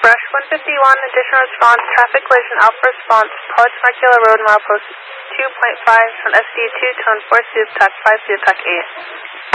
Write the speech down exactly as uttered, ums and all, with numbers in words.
Brush one fifty-one, additional response, traffic collision, alpha response, approach Markila Road, milepost two point five, on S D two, tone four, Subic five, Subic eight.